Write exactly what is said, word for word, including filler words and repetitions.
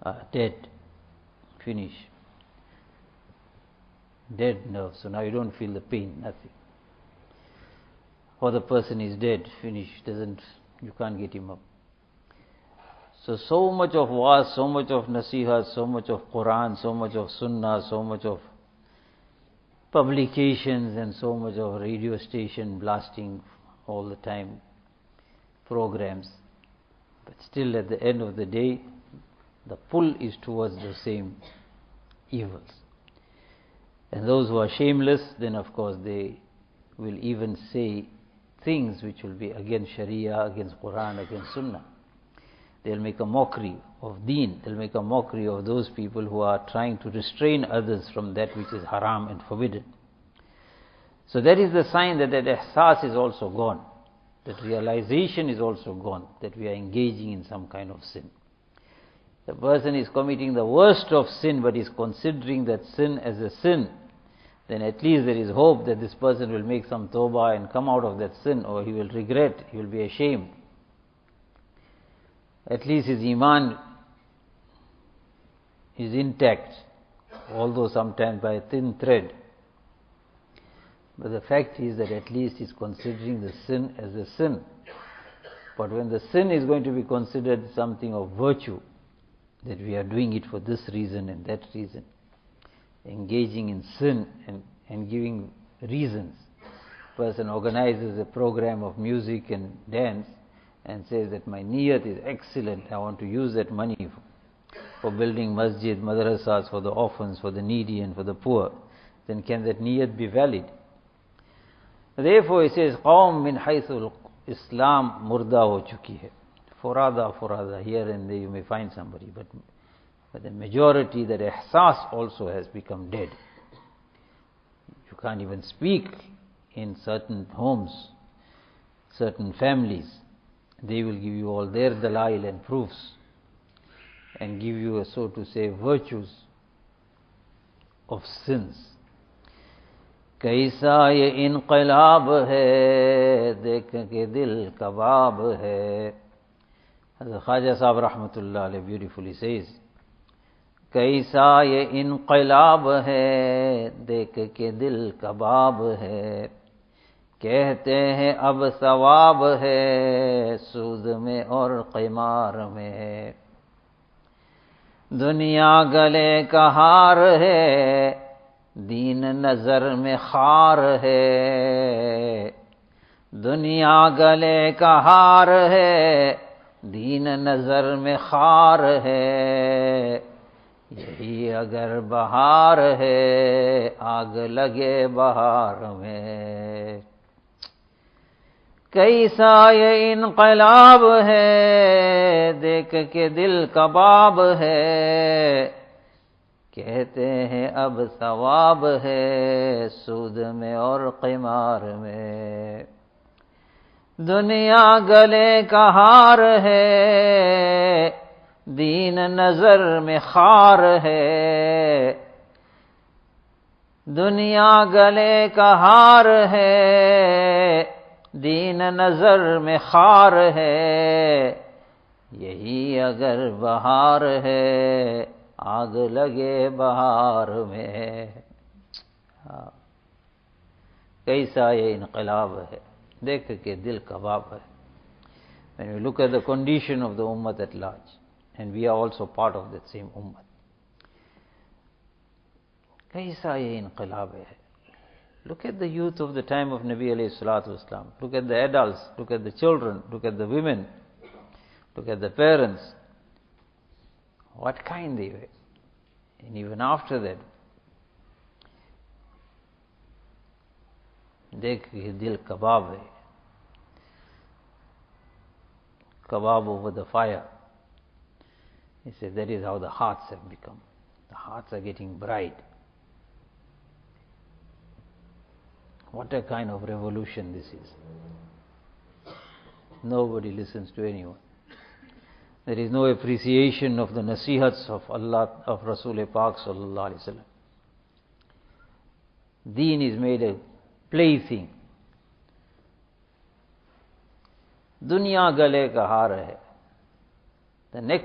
uh, dead, finish. Dead nerve, so now you don't feel the pain, nothing. Or the person is dead, finish, doesn't, you can't get him up. So, so much of was, so much of nasihat, so much of Quran, so much of sunnah, so much of publications and so much of radio station blasting all the time, programs. But still at the end of the day, the pull is towards the same evils. And those who are shameless, then of course they will even say things which will be against Sharia, against Quran, against Sunnah. They'll make a mockery of deen. They'll make a mockery of those people who are trying to restrain others from that which is haram and forbidden. So that is the sign that that ihsas is also gone. That realization is also gone, that we are engaging in some kind of sin. The person is committing the worst of sin, but is considering that sin as a sin, then at least there is hope that this person will make some tawbah and come out of that sin, or he will regret, he will be ashamed. At least his iman is intact, although sometimes by a thin thread. But the fact is that at least he is considering the sin as a sin. But when the sin is going to be considered something of virtue, that we are doing it for this reason and that reason, engaging in sin and, and giving reasons. Person organizes a program of music and dance and says that my niyat is excellent, I want to use that money for, for building masjid, madrasas, for the orphans, for the needy and for the poor. Then can that niyat be valid? Therefore he says, قَوْم مِنْ حَيْثُ الْإِسْلَامِ مُرْدَى ho chuki hai. Furada, furada, here and there you may find somebody, but, but the majority, that ihsas also has become dead. You can't even speak in certain homes, certain families. They will give you all their dalail and proofs and give you, so to say, virtues of sins. कैसा ये इनकलाब है देख के दिल कबाब है. Hazrat Khaja Sahib Rahmatullah Alayhi beautifully says, कैसा ये इनकलाब है देख के दिल कबाब है. कहते हैं अब सवाब है सूद में और क़िमार में. दुनिया गले का हार है दीन नजर में खार है. दुनिया गले का हार है दीन नजर में खार है. यही अगर बहार है आग लगे बहार में. कैसा ये इनकलाब है देख के दिल कबाब है. कहते हैं अब सवाब है सूद में और क़िमार में. दुनिया गले का हार है दीन नजर में खार है. दुनिया गले का हार है दीन नजर में खार है. यही अगर बहार है आग लगे बहार में. कैसा ये इनकलाब है देख के दिल कबाब है. When we look at the condition of the ummah at large, and we are also part of that same ummah, कैसा ये इनकलाब है. Look at the youth of the time of Nabi alayhi salatu wasalam. Look at the adults, look at the children, look at the women, look at the parents. What kind they were. And even after that, dekh ke dil kebab hai. Kebab over the fire. He said that is how the hearts have become. The hearts are getting bright. What a kind of revolution this is. Nobody listens to anyone. There is no appreciation of the nasihats of Allah, of Rasul Pak sallallahu alaihi wasallam. Deen is made a plaything. Dunya gale ka haar hai. The next